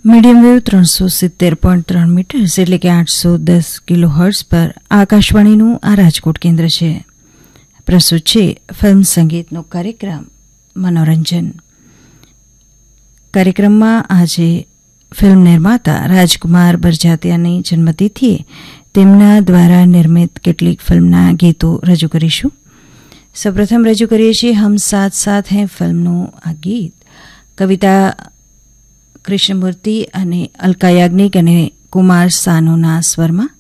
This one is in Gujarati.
મીડિયમ વેવ 370.3 મીટર્સ એટલે કે 810 કિલો હર્ટ્ઝ પર આકાશવાણીનું આ રાજકોટ કેન્દ્ર છે. પ્રસ્તુત છે ફિલ્મ સંગીતનો કાર્યક્રમ મનોરંજન. કાર્યક્રમમાં આજે ફિલ્મ નિર્માતા રાજકુમાર બરજાતિયાની જન્મતિથિએ તેમના દ્વારા નિર્મિત કેટલીક ફિલ્મના ગીતો રજૂ કરીશું. સૌપ્રથમ રજૂ કરીએ છીએ હમ સાથ સાથ હૈ ફિલ્મનું આ ગીત કવિતા કૃષ્ણમૂર્તિ અને અલકા યાજ્ઞિક અને કુમાર સાનુના સ્વરમાં.